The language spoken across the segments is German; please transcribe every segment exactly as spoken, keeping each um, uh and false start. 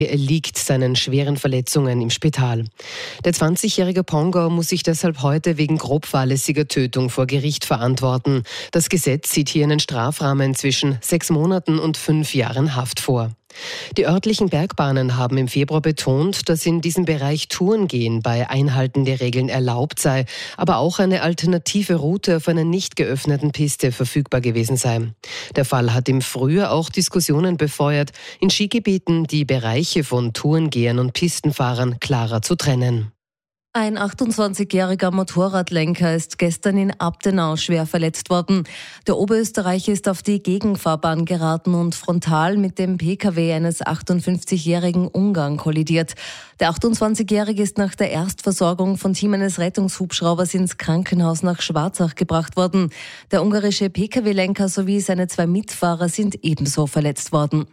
Er liegt seinen schweren Verletzungen im Spital. Der zwanzigjährige Pongauer muss sich deshalb heute wegen grob fahrlässiger Tötung vor Gericht verantworten. Das Gesetz sieht hier einen Strafrahmen zwischen sechs Monaten und fünf Jahren Haft vor. Die örtlichen Bergbahnen haben im Februar betont, dass in diesem Bereich Tourengehen bei Einhalten der Regeln erlaubt sei, aber auch eine alternative Route auf einer nicht geöffneten Piste verfügbar gewesen sei. Der Fall hat im Frühjahr auch Diskussionen befeuert, in Skigebieten die Bereiche von Tourengehern und Pistenfahrern klarer zu trennen. Ein achtundzwanzigjähriger Motorradlenker ist gestern in Abtenau schwer verletzt worden. Der Oberösterreicher ist auf die Gegenfahrbahn geraten und frontal mit dem P K W eines achtundfünfzigjährigen Ungarn kollidiert. Der achtundzwanzigjährige ist nach der Erstversorgung von Team eines Rettungshubschraubers ins Krankenhaus nach Schwarzach gebracht worden. Der ungarische P K W-Lenker sowie seine zwei Mitfahrer sind ebenso verletzt worden.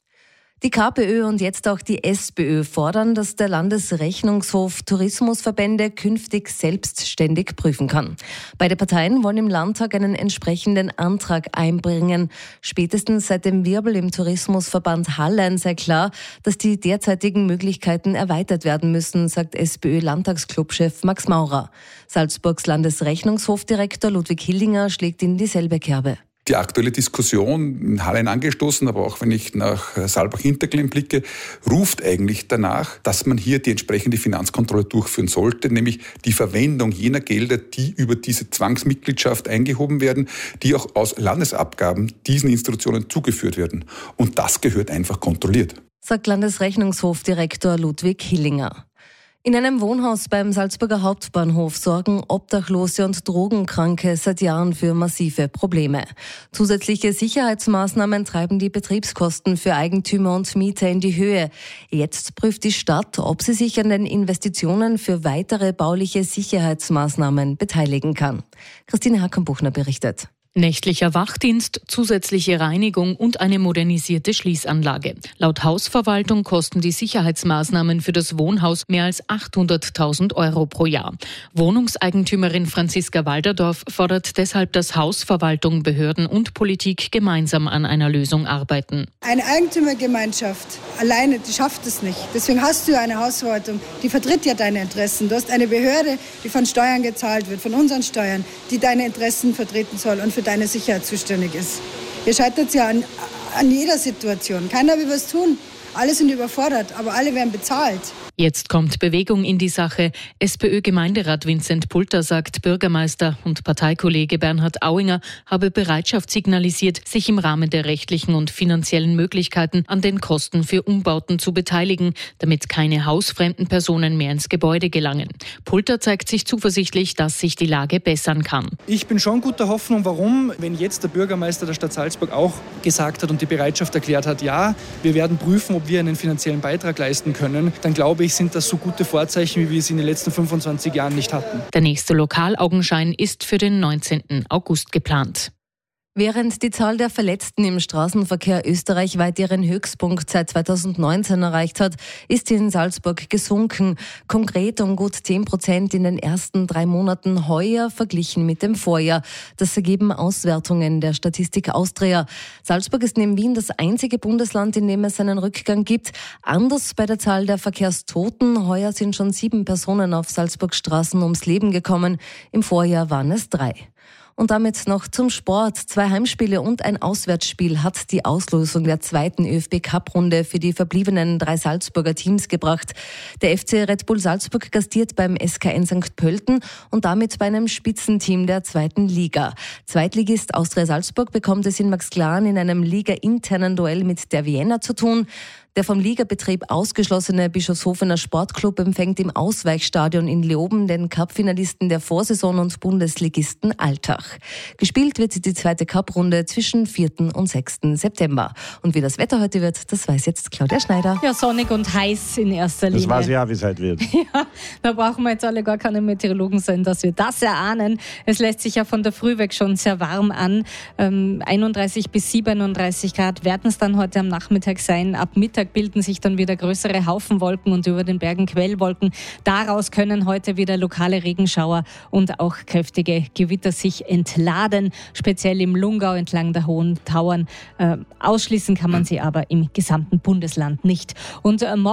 Die KPÖ und jetzt auch die SPÖ fordern, dass der Landesrechnungshof Tourismusverbände künftig selbstständig prüfen kann. Beide Parteien wollen im Landtag einen entsprechenden Antrag einbringen. Spätestens seit dem Wirbel im Tourismusverband Hallein sei klar, dass die derzeitigen Möglichkeiten erweitert werden müssen, sagt SPÖ-Landtagsclubchef Max Maurer. Salzburgs Landesrechnungshofdirektor Ludwig Hillinger schlägt in dieselbe Kerbe. Die aktuelle Diskussion in Hallein angestoßen, aber auch wenn ich nach Saalbach-Hinterklemm blicke, ruft eigentlich danach, dass man hier die entsprechende Finanzkontrolle durchführen sollte, nämlich die Verwendung jener Gelder, die über diese Zwangsmitgliedschaft eingehoben werden, die auch aus Landesabgaben diesen Institutionen zugeführt werden. Und das gehört einfach kontrolliert, sagt Landesrechnungshofdirektor Ludwig Hillinger. In einem Wohnhaus beim Salzburger Hauptbahnhof sorgen Obdachlose und Drogenkranke seit Jahren für massive Probleme. Zusätzliche Sicherheitsmaßnahmen treiben die Betriebskosten für Eigentümer und Mieter in die Höhe. Jetzt prüft die Stadt, ob sie sich an den Investitionen für weitere bauliche Sicherheitsmaßnahmen beteiligen kann. Christine Hackenbuchner berichtet. Nächtlicher Wachdienst, zusätzliche Reinigung und eine modernisierte Schließanlage. Laut Hausverwaltung kosten die Sicherheitsmaßnahmen für das Wohnhaus mehr als achthunderttausend Euro pro Jahr. Wohnungseigentümerin Franziska Walderdorf fordert deshalb, dass Hausverwaltung, Behörden und Politik gemeinsam an einer Lösung arbeiten. Eine Eigentümergemeinschaft alleine, die schafft es nicht. Deswegen hast du ja eine Hausverwaltung, die vertritt ja deine Interessen. Du hast eine Behörde, die von Steuern gezahlt wird, von unseren Steuern, die deine Interessen vertreten soll und für deine Sicherheit zuständig ist. Ihr scheitert ja an, an jeder Situation. Keiner will was tun. Alle sind überfordert, aber alle werden bezahlt. Jetzt kommt Bewegung in die Sache. SPÖ-Gemeinderat Vincent Pulter sagt, Bürgermeister und Parteikollege Bernhard Auinger habe Bereitschaft signalisiert, sich im Rahmen der rechtlichen und finanziellen Möglichkeiten an den Kosten für Umbauten zu beteiligen, damit keine hausfremden Personen mehr ins Gebäude gelangen. Pulter zeigt sich zuversichtlich, dass sich die Lage bessern kann. Ich bin schon guter Hoffnung, warum, wenn jetzt der Bürgermeister der Stadt Salzburg auch gesagt hat und die Bereitschaft erklärt hat, ja, wir werden prüfen, ob wir einen finanziellen Beitrag leisten können, dann glaube ich, sind das so gute Vorzeichen, wie wir sie in den letzten fünfundzwanzig Jahren nicht hatten. Der nächste Lokalaugenschein ist für den neunzehnten August geplant. Während die Zahl der Verletzten im Straßenverkehr österreichweit ihren Höchstpunkt seit zweitausendneunzehn erreicht hat, ist sie in Salzburg gesunken. Konkret um gut zehn Prozent in den ersten drei Monaten heuer verglichen mit dem Vorjahr. Das ergeben Auswertungen der Statistik Austria. Salzburg ist neben Wien das einzige Bundesland, in dem es einen Rückgang gibt. Anders bei der Zahl der Verkehrstoten. Heuer sind schon sieben Personen auf Salzburgs Straßen ums Leben gekommen. Im Vorjahr waren es drei. Und damit noch zum Sport. Zwei Heimspiele und ein Auswärtsspiel hat die Auslosung der zweiten ÖFB-Cup-Runde für die verbliebenen drei Salzburger Teams gebracht. Der F C Red Bull Salzburg gastiert beim S K N Sankt Pölten und damit bei einem Spitzenteam der zweiten Liga. Zweitligist Austria Salzburg bekommt es in Maxglan in einem ligainternen Duell mit der Vienna zu tun. Der vom Ligabetrieb ausgeschlossene Bischofshofener Sportclub empfängt im Ausweichstadion in Leoben den Cup-Finalisten der Vorsaison und Bundesligisten Altach. Gespielt wird die zweite Cup-Runde zwischen vierten und sechsten September. Und wie das Wetter heute wird, das weiß jetzt Claudia Schneider. Ja, sonnig und heiß in erster Linie. Das weiß ich auch, wie es heute wird. Ja, da brauchen wir jetzt alle gar keine Meteorologen sein, dass wir das erahnen. Es lässt sich ja von der Früh weg schon sehr warm an. Ähm, einunddreißig bis siebenunddreißig Grad werden es dann heute am Nachmittag sein. Ab Mittag bilden sich dann wieder größere Haufenwolken und über den Bergen Quellwolken. Daraus können heute wieder lokale Regenschauer und auch kräftige Gewitter sich entladen, speziell im Lungau entlang der Hohen Tauern. Äh, ausschließen kann man sie aber im gesamten Bundesland nicht. Und äh,